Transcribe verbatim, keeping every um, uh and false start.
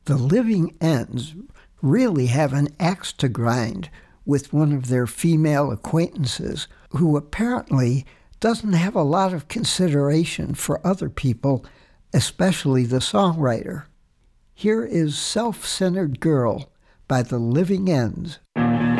The Living Ends really have an axe to grind with one of their female acquaintances who apparently doesn't have a lot of consideration for other people, especially the songwriter. Here is Self-Centered Girl by The Living Ends.